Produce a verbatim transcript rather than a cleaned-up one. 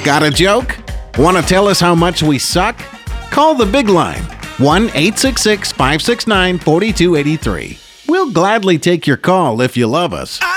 Got a joke? Want to tell us how much we suck? Call the big line, one eight six six, five six nine, four two eight three. We'll gladly take your call if you love us.